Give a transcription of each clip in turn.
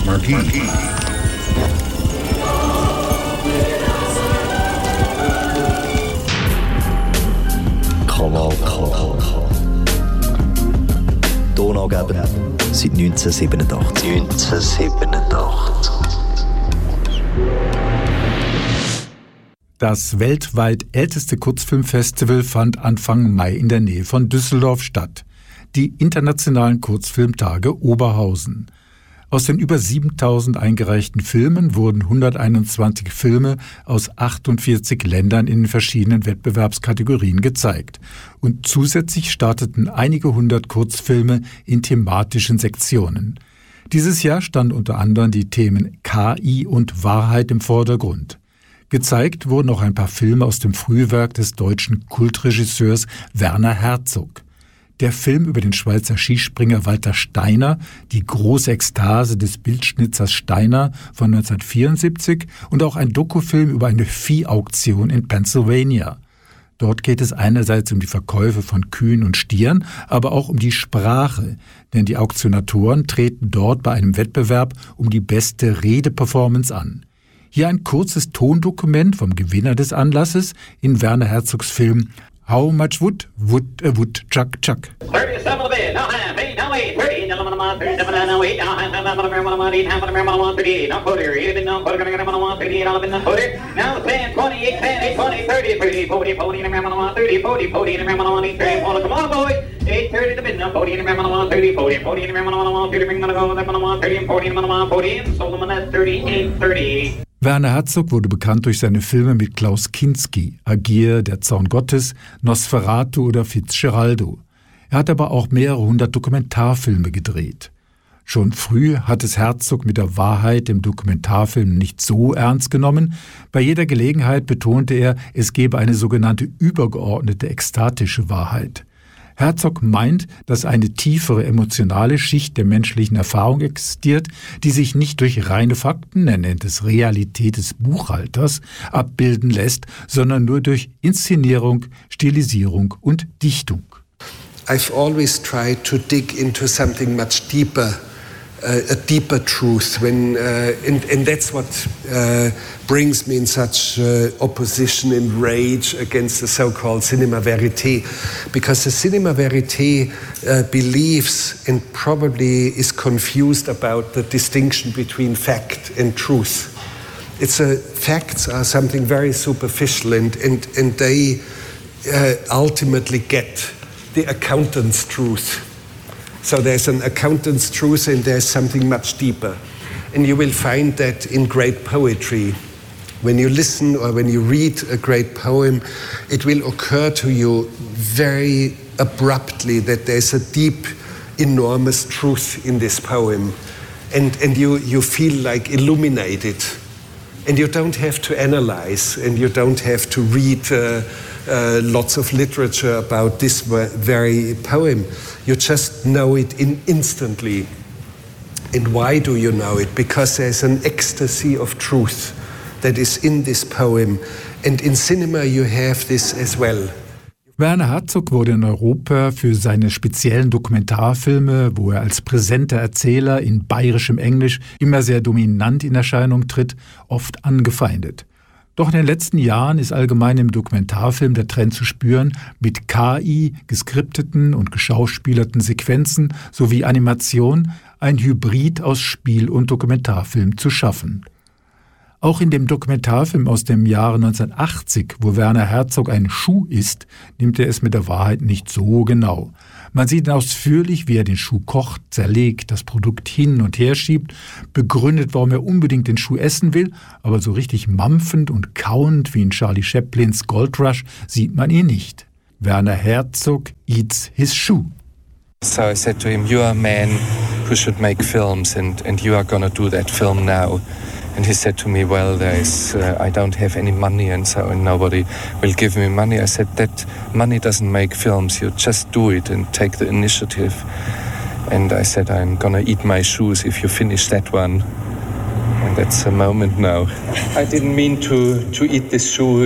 Marquis. Kanal K. Donaugeber seit 1987. Das weltweit älteste Kurzfilmfestival fand Anfang Mai in der Nähe von Düsseldorf statt. Die Internationalen Kurzfilmtage Oberhausen. Aus den über 7000 eingereichten Filmen wurden 121 Filme aus 48 Ländern in den verschiedenen Wettbewerbskategorien gezeigt. Und zusätzlich starteten einige hundert Kurzfilme in thematischen Sektionen. Dieses Jahr standen unter anderem die Themen KI und Wahrheit im Vordergrund. Gezeigt wurden auch ein paar Filme aus dem Frühwerk des deutschen Kultregisseurs Werner Herzog. Der Film über den Schweizer Skispringer Walter Steiner, die große Ekstase des Bildschnitzers Steiner von 1974 und auch ein Dokufilm über eine Viehauktion in Pennsylvania. Dort geht es einerseits um die Verkäufe von Kühen und Stieren, aber auch um die Sprache, denn die Auktionatoren treten dort bei einem Wettbewerb um die beste Redeperformance an. Hier ein kurzes Tondokument vom Gewinner des Anlasses in Werner Herzogs Film How Much Wood Would a Woodchuck Chuck? 37 of the bed, now hand, hey, now wait, 30, now 37, now wait, now hand, now 38, now quarter, 8, now quarter, 38, all up in the quarter, now 10, 28, 10, 20, 30, 30, 40, 40, 30, 40, 40, 30, come on, boys, 8:30 to midnight, 40, 30, 40, 40, 30, 40, 40, and sold them at 38, 38. Werner Herzog wurde bekannt durch seine Filme mit Klaus Kinski, Agir, Der Zorn Gottes, Nosferatu oder Fitzgeraldo. Er hat aber auch mehrere hundert Dokumentarfilme gedreht. Schon früh hat es Herzog mit der Wahrheit im Dokumentarfilm nicht so ernst genommen. Bei jeder Gelegenheit betonte er, es gebe eine sogenannte übergeordnete ekstatische Wahrheit. Herzog meint, dass eine tiefere emotionale Schicht der menschlichen Erfahrung existiert, die sich nicht durch reine Fakten, er nennt es Realität des Buchhalters, abbilden lässt, sondern nur durch Inszenierung, Stilisierung und Dichtung. I've always tried to dig into something much deeper, a deeper truth, and that's what brings me in such opposition and rage against the so-called cinema verité, because the cinema verité believes and probably is confused about the distinction between fact and truth. Facts are something very superficial, and they ultimately get the accountant's truth. So there's an accountant's truth and there's something much deeper. And you will find that in great poetry. When you listen or when you read a great poem, it will occur to you very abruptly that there's a deep, enormous truth in this poem. And you feel like illuminated. And you don't have to analyze and you don't have to read lots of literature about this very poem. You just know it instantly. And why do you know it? Because there's an ecstasy of truth that is in this poem. And in cinema you have this as well. Werner Herzog wurde in Europa für seine speziellen Dokumentarfilme, wo er als präsenter Erzähler in bayerischem Englisch immer sehr dominant in Erscheinung tritt, oft angefeindet. Doch in den letzten Jahren ist allgemein im Dokumentarfilm der Trend zu spüren, mit KI, geskripteten und geschauspielerten Sequenzen sowie Animation ein Hybrid aus Spiel- und Dokumentarfilm zu schaffen. Auch in dem Dokumentarfilm aus dem Jahre 1980, wo Werner Herzog ein Schuh isst, nimmt er es mit der Wahrheit nicht so genau. Man sieht ausführlich, wie er den Schuh kocht, zerlegt, das Produkt hin und her schiebt, begründet, warum er unbedingt den Schuh essen will, aber so richtig mampfend und kauend wie in Charlie Chaplins Gold Rush sieht man ihn nicht. Werner Herzog eats his shoe. So I said to him, you are a man who should make films and you are gonna do that film now. And he said to me, well, I don't have any money and so nobody will give me money. I said, that money doesn't make films. You just do it and take the initiative. And I said, I'm gonna eat my shoes if you finish that one. And that's a moment now. I didn't mean to eat this shoe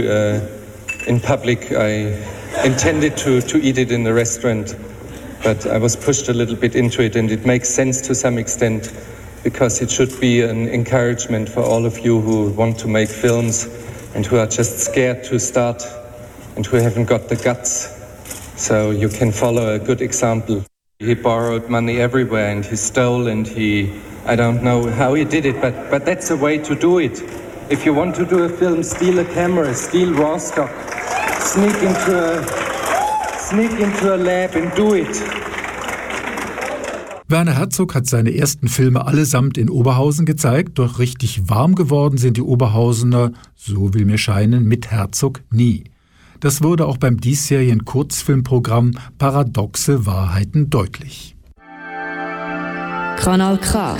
in public. I intended to eat it in the restaurant. But I was pushed a little bit into it and it makes sense to some extent. because it should be an encouragement for all of you who want to make films and who are just scared to start and who haven't got the guts. So you can follow a good example. He borrowed money everywhere and he stole and I don't know how he did it, but that's a way to do it. If you want to do a film, steal a camera, steal raw stock, sneak into a lab and do it. Werner Herzog hat seine ersten Filme allesamt in Oberhausen gezeigt, doch richtig warm geworden sind die Oberhausener, so will mir scheinen, mit Herzog nie. Das wurde auch beim diesjährigen Kurzfilmprogramm Paradoxe Wahrheiten deutlich. Kanal K.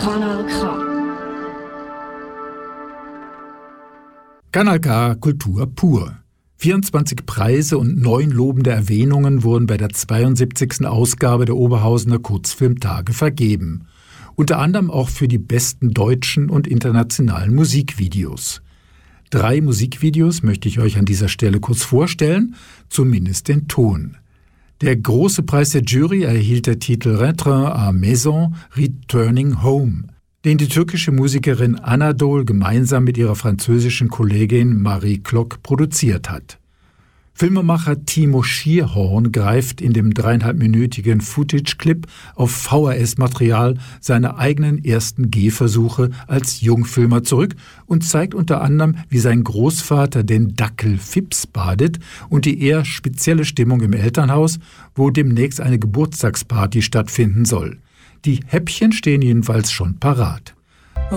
Kanal K Kultur pur. 24 Preise und 9 lobende Erwähnungen wurden bei der 72. Ausgabe der Oberhausener Kurzfilmtage vergeben. Unter anderem auch für die besten deutschen und internationalen Musikvideos. 3 Musikvideos möchte ich euch an dieser Stelle kurz vorstellen, zumindest den Ton. Der große Preis der Jury erhielt der Titel Retrain à Maison, Returning Home, den die türkische Musikerin Anadol gemeinsam mit ihrer französischen Kollegin Marie Klock produziert hat. Filmemacher Timo Schierhorn greift in dem 3,5-minütigen Footage-Clip auf VHS-Material seine eigenen ersten Gehversuche als Jungfilmer zurück und zeigt unter anderem, wie sein Großvater den Dackel Fips badet und die eher spezielle Stimmung im Elternhaus, wo demnächst eine Geburtstagsparty stattfinden soll. Die Häppchen stehen jedenfalls schon parat.